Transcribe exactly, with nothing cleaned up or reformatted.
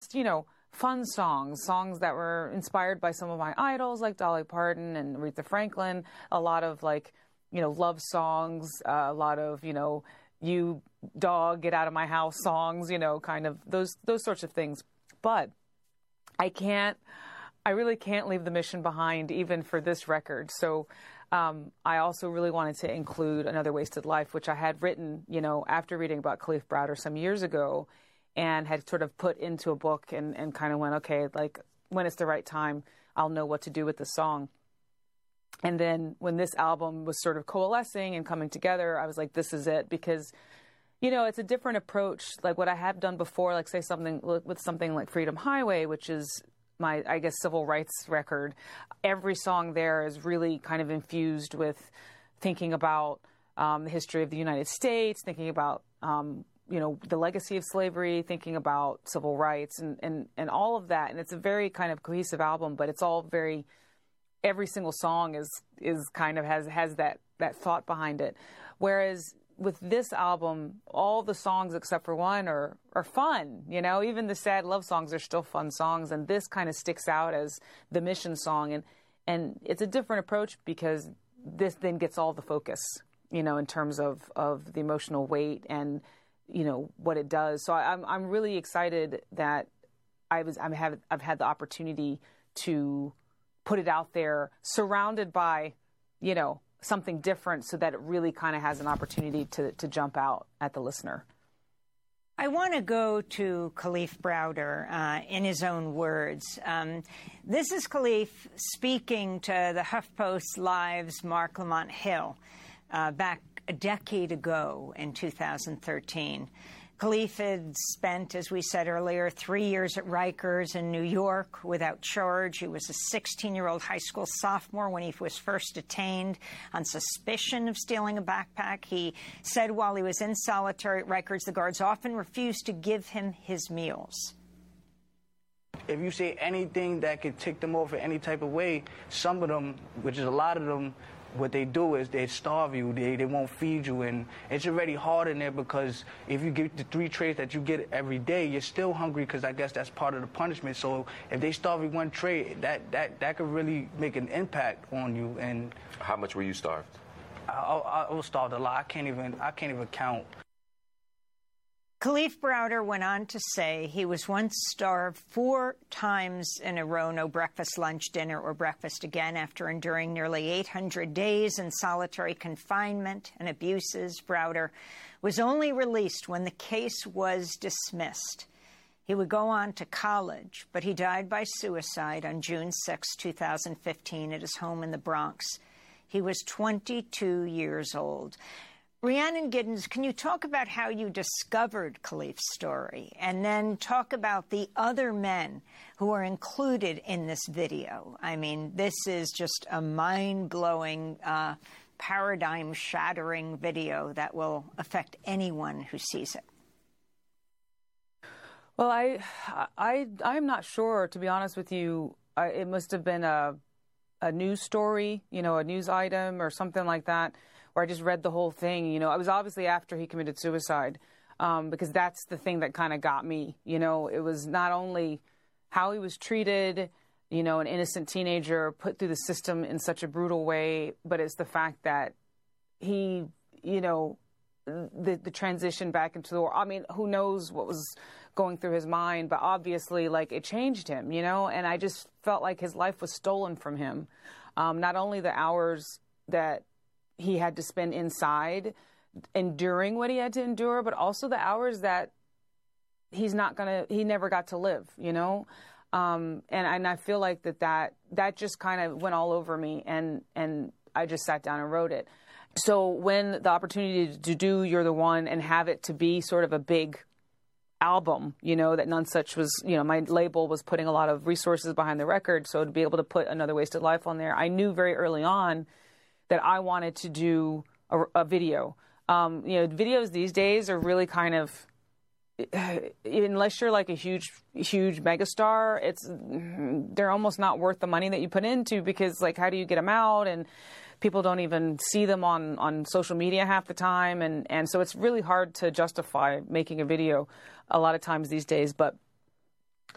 you know, fun songs, songs that were inspired by some of my idols like Dolly Parton and Aretha Franklin, a lot of like, you know, love songs, uh, a lot of, you know, you dog, get out of my house songs, you know, kind of those, those sorts of things. But I can't, I really can't leave the Mission behind even for this record. So um, I also really wanted to include Another Wasted Life, which I had written, you know, after reading about Kalief Browder some years ago, and had sort of put into a book and, and kind of went, okay, like when it's the right time, I'll know what to do with the song. And then when this album was sort of coalescing and coming together, I was like, this is it, because, you know, it's a different approach. Like what I have done before, like say something with something like Freedom Highway, which is my, I guess, civil rights record. Every song there is really kind of infused with thinking about um, the history of the United States, thinking about, um, you know, the legacy of slavery, thinking about civil rights and, and, and all of that. And it's a very kind of cohesive album, but it's all very, every single song is, is kind of has, has that, that thought behind it. Whereas with this album, all the songs except for one are, are fun, you know, even the sad love songs are still fun songs. And this kind of sticks out as the Mission song. And, and it's a different approach because this then gets all the focus, you know, in terms of, of the emotional weight and, you know, what it does. So I, I'm I'm really excited that I was I'm have I've had the opportunity to put it out there, surrounded by, you know, something different, so that it really kind of has an opportunity to to jump out at the listener. I want to go to Kalief Browder uh, in his own words. Um, this is Kalief speaking to the HuffPost Live's Mark Lamont Hill uh, back a decade ago in two thousand thirteen. Kalief had spent, as we said earlier, three years at Rikers in New York without charge. He was a sixteen-year-old high school sophomore when he was first detained on suspicion of stealing a backpack. He said while he was in solitary at Rikers, the guards often refused to give him his meals. If you say anything that could tick them off in any type of way, some of them, which is a lot of them, what they do is they starve you, they, they won't feed you, and it's already hard in there because if you get the three trays that you get every day, you're still hungry because I guess that's part of the punishment. So if they starve you one tray, that, that, that could really make an impact on you. And how much were you starved? I, I, I was starved a lot. I can't even, I can't even count. Kalief Browder went on to say he was once starved four times in a row, no breakfast, lunch, dinner, or breakfast again, after enduring nearly eight hundred days in solitary confinement and abuses. Browder was only released when the case was dismissed. He would go on to college, but he died by suicide on June sixth, two thousand fifteen, at his home in the Bronx. He was twenty-two years old. Rhiannon Giddens, can you talk about how you discovered Kalief's story, and then talk about the other men who are included in this video? I mean, this is just a mind-blowing, uh, paradigm-shattering video that will affect anyone who sees it. Well, I, I, I'm not sure, to be honest with you. I, it must have been a, a news story, you know, a news item or something like that, where I just read the whole thing. You know, it was obviously after he committed suicide, um, because that's the thing that kind of got me. You know, it was not only how he was treated, you know, an innocent teenager put through the system in such a brutal way, but it's the fact that he, you know, the, the transition back into the war. I mean, who knows what was going through his mind, but obviously, like, it changed him, you know, and I just felt like his life was stolen from him. Um, not only the hours that he had to spend inside enduring what he had to endure, but also the hours that he's not gonna, he never got to live, you know? Um, and, and I feel like that, that, that just kind of went all over me, and, and I just sat down and wrote it. So when the opportunity to do You're the One and have it to be sort of a big album, you know, that Nonesuch was, you know, my label was putting a lot of resources behind the record, so to be able to put Another Wasted Life on there, I knew very early on that I wanted to do a, a video. Um, you know, videos these days are really kind of, unless you're like a huge, huge megastar, it's, they're almost not worth the money that you put into, because like, how do you get them out? And people don't even see them on, on social media half the time. And, and so it's really hard to justify making a video a lot of times these days. But